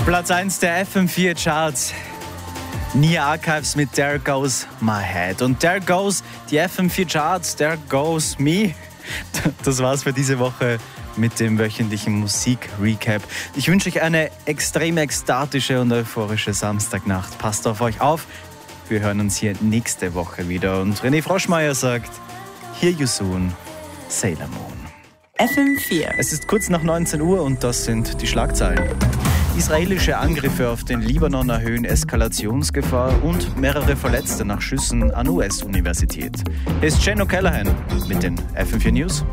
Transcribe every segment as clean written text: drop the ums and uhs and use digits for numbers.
Platz 1 der FM4 Charts. Nia Archives mit There Goes My Head. Und There Goes die FM4 Charts, There Goes Me. Das war's für diese Woche mit dem wöchentlichen Musik-Recap. Ich wünsche euch eine extrem ekstatische und euphorische Samstagnacht. Passt auf euch auf. Wir hören uns hier nächste Woche wieder. Und René Froschmeier sagt, Hear You Soon, Sailor Moon. FM4. Es ist kurz nach 19 Uhr und das sind die Schlagzeilen. Israelische Angriffe auf den Libanon erhöhen Eskalationsgefahr und mehrere Verletzte nach Schüssen an US-Universität. Hier ist Jen O'Callaghan mit den FM4 News.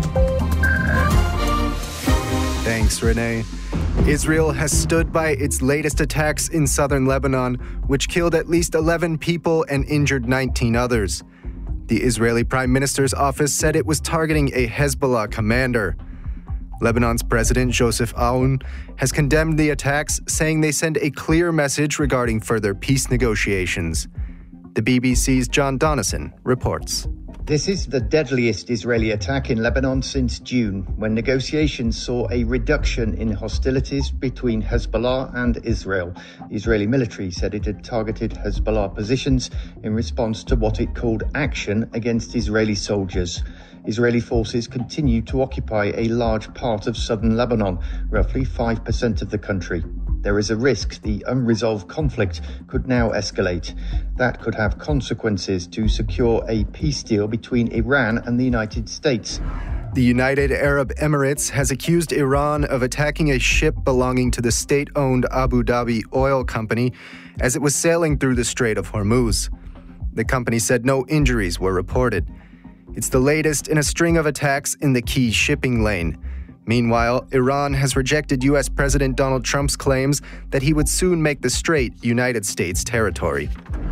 Thanks, Renee. Israel has stood by its latest attacks in southern Lebanon, which killed at least 11 people and injured 19 others. The Israeli Prime Minister's office said it was targeting a Hezbollah commander. Lebanon's President Joseph Aoun has condemned the attacks, saying they send a clear message regarding further peace negotiations. The BBC's John Donnison reports. This is the deadliest Israeli attack in Lebanon since June, when negotiations saw a reduction in hostilities between Hezbollah and Israel. The Israeli military said it had targeted Hezbollah positions in response to what it called action against Israeli soldiers. Israeli forces continue to occupy a large part of southern Lebanon, roughly 5% of the country. There is a risk the unresolved conflict could now escalate. That could have consequences to secure a peace deal between Iran and the United States. The United Arab Emirates has accused Iran of attacking a ship belonging to the state-owned Abu Dhabi Oil Company as it was sailing through the Strait of Hormuz. The company said no injuries were reported. It's the latest in a string of attacks in the key shipping lane. Meanwhile, Iran has rejected U.S. President Donald Trump's claims that he would soon make the strait United States territory.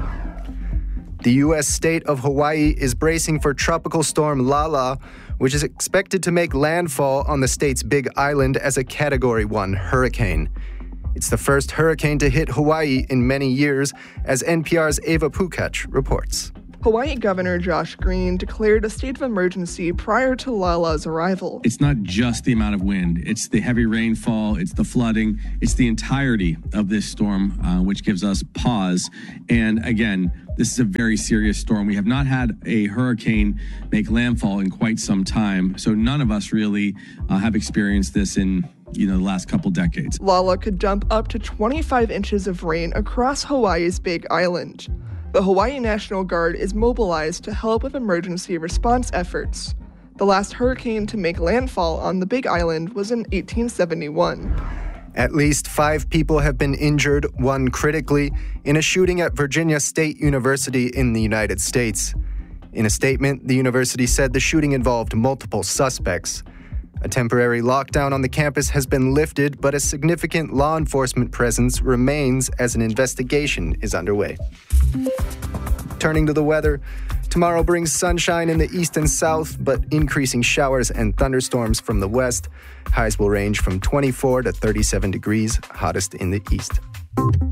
The U.S. state of Hawaii is bracing for Tropical Storm Lala, which is expected to make landfall on the state's Big Island as a Category 1 hurricane. It's the first hurricane to hit Hawaii in many years, as NPR's Ava Pukach reports. Hawaii Governor Josh Green declared a state of emergency prior to Lala's arrival. It's not just the amount of wind, it's the heavy rainfall, it's the flooding, it's the entirety of this storm, which gives us pause. And again, this is a very serious storm. We have not had a hurricane make landfall in quite some time, so none of us really have experienced this in the last couple decades. Lala could dump up to 25 inches of rain across Hawaii's Big Island. The Hawaii National Guard is mobilized to help with emergency response efforts. The last hurricane to make landfall on the Big Island was in 1871. At least 5 people have been injured, one critically, in a shooting at Virginia State University in the United States. In a statement, the university said the shooting involved multiple suspects. A temporary lockdown on the campus has been lifted, but a significant law enforcement presence remains as an investigation is underway. Turning to the weather, tomorrow brings sunshine in the east and south, but increasing showers and thunderstorms from the west. Highs will range from 24 to 37 degrees, hottest in the east.